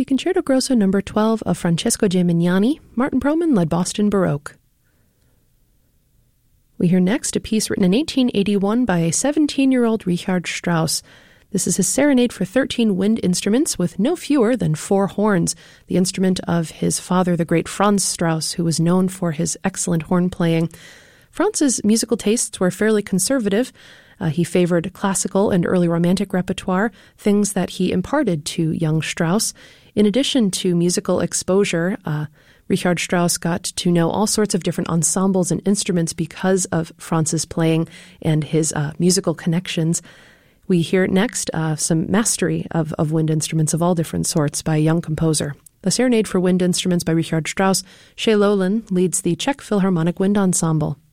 the Concerto Grosso No. 12 of Francesco Gimignani. Martin Perlman led Boston Baroque. We hear next a piece written in 1881 by a 17-year-old Richard Strauss. This is his serenade for 13 wind instruments with no fewer than 4 horns, the instrument of his father, the great Franz Strauss, who was known for his excellent horn playing. Franz's musical tastes were fairly conservative. He favored classical and early romantic repertoire, things that he imparted to young Strauss. In addition to musical exposure, Richard Strauss got to know all sorts of different ensembles and instruments because of Franz's playing and his musical connections. We hear next some mastery of wind instruments of all different sorts by a young composer. The Serenade for Wind Instruments by Richard Strauss. Shea Lowland leads the Czech Philharmonic Wind Ensemble.